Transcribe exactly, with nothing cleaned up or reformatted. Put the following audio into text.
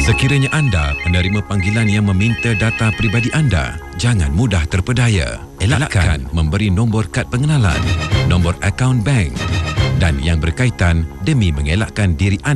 Sekiranya anda menerima panggilan yang meminta data peribadi anda, jangan mudah terpedaya. Elakkan memberi nombor kad pengenalan, nombor akaun bank dan yang berkaitan demi mengelakkan diri anda